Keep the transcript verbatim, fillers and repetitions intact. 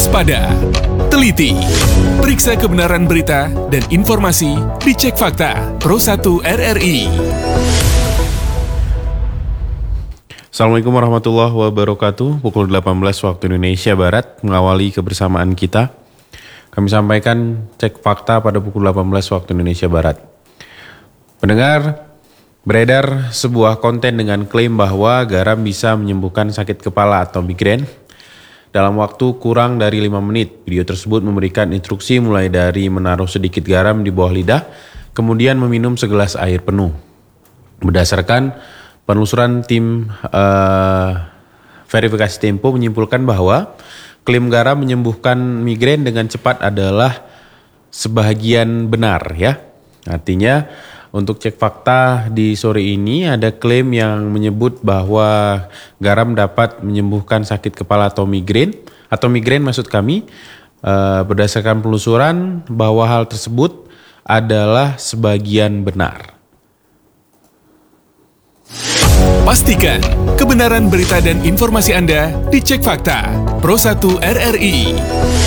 Waspada, teliti, periksa kebenaran berita dan informasi dicek fakta Pro satu R R I. Assalamualaikum warahmatullahi wabarakatuh. Pukul delapan belas waktu Indonesia Barat mengawali kebersamaan kita. Kami sampaikan cek fakta pada pukul delapan belas waktu Indonesia Barat. Pendengar, beredar sebuah konten dengan klaim bahwa garam bisa menyembuhkan sakit kepala atau migrain dalam waktu kurang dari lima menit. Video tersebut memberikan instruksi mulai dari menaruh sedikit garam di bawah lidah, kemudian meminum segelas air penuh. Berdasarkan penelusuran tim uh, verifikasi Tempo menyimpulkan bahwa klaim garam menyembuhkan migrain dengan cepat adalah sebahagian benar ya. Artinya untuk cek fakta di sore ini ada klaim yang menyebut bahwa garam dapat menyembuhkan sakit kepala atau migrain atau migrain maksud kami uh, berdasarkan penelusuran bahwa hal tersebut adalah sebagian benar. Pastikan kebenaran berita dan informasi Anda dicek fakta Pro satu R R I.